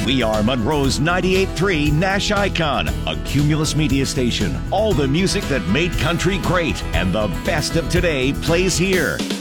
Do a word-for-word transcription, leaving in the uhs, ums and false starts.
We are Monroe's ninety-eight point three Nash Icon, a Cumulus media station. All the music that made country great and the best of today plays here.